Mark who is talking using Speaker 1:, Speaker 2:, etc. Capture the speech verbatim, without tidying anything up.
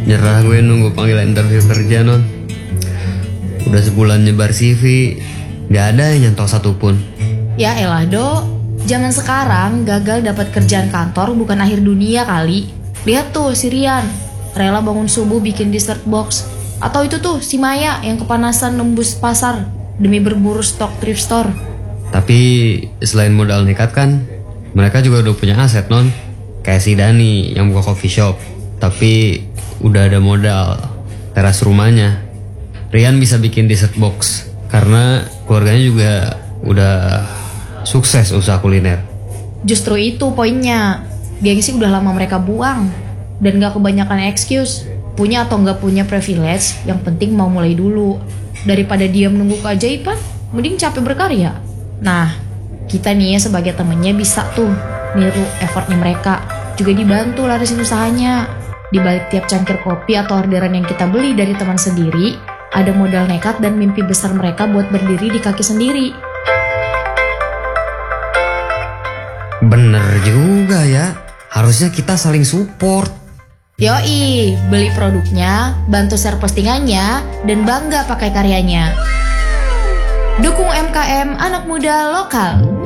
Speaker 1: Nyerah gue nunggu panggilan interview kerja, Non. Udah sebulan nyebar C V, gak ada yang nyantol satupun.
Speaker 2: Ya elah Do, zaman sekarang gagal dapat kerjaan kantor bukan akhir dunia kali. Lihat tuh si Rian, rela bangun subuh bikin dessert box. Atau itu tuh si Maya yang kepanasan nembus pasar demi berburu stok thrift store.
Speaker 1: Tapi selain modal nekat kan, mereka juga udah punya aset, Non. Kayak si Dani yang buka coffee shop, tapi udah ada modal teras rumahnya. Rian bisa bikin dessert box karena keluarganya juga udah sukses usaha kuliner.
Speaker 2: Justru itu poinnya, gengsi udah lama mereka buang. Dan gak kebanyakan excuse. Punya atau gak punya privilege, yang penting mau mulai dulu. Daripada diam nunggu keajaiban, mending capek berkarya. Nah, kita nih ya sebagai temennya bisa tuh niru effortnya mereka. Juga dibantu larisin usahanya. Di balik tiap cangkir kopi atau orderan yang kita beli dari teman sendiri, ada modal nekat dan mimpi besar mereka buat berdiri di kaki sendiri.
Speaker 1: Bener juga ya, harusnya kita saling support.
Speaker 2: Yoi, beli produknya, bantu share postingannya, dan bangga pakai karyanya. Dukung U M K M anak muda lokal.